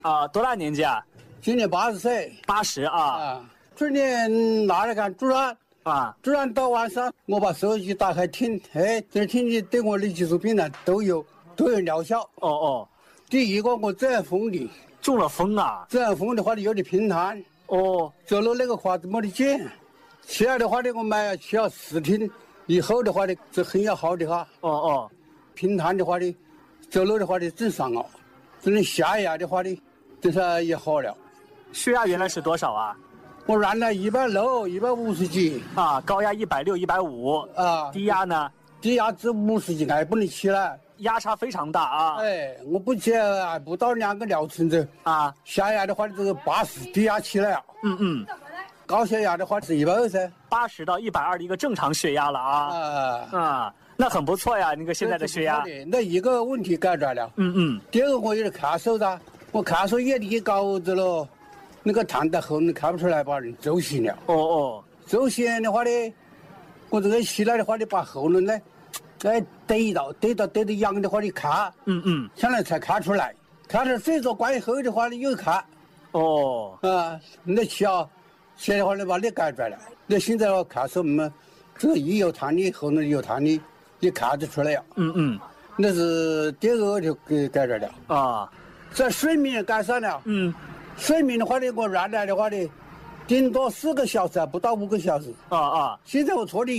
啊，多大年纪啊？ 今年80岁。 80啊。 啊，去年拿来看突然到晚上，我把手机打开听，这听你对我的技术病呢都有疗效。 哦。 第一个我这样风的， 中了风啊！ 这样风的话呢有点平坦。 哦， 走路那个胯子没得劲。起来的话呢，我买需要10天以后的话呢，是很要好的哈。 哦。 平坦的话呢，走路的话呢正常哦。这种下压的话呢，这是也好了。 血压原来是多少啊？ 我原来160、150几啊，高压160、150 啊， 低压呢？ 低压至50几，还不能起来， 压差非常大啊！ 我不起来，不到2个疗程子啊。 下压的话，这个80，低压起来了。高血压的话是120。 80到120的一个正常血压了啊！那很不错呀，那个现在的血压。 那一个问题解决了。第二个我有点咳嗽的，我咳嗽越低高子了，那个痰在喉咙看不出来，把人走醒了。走醒的话呢，我这个起来的话呢，把喉咙呢，对到痒的话你咳。现在才咳出来，咳出睡着关以后的话呢又咳。那现在的话呢把你解决了。那现在我咳嗽这个一有痰的喉咙有痰的，你咳得出来呀。那是第二个就给解决了啊。在睡眠改善了。睡眠的话呢，我原来的话呢，顶多4个小时，不到5个小时。现在我错的。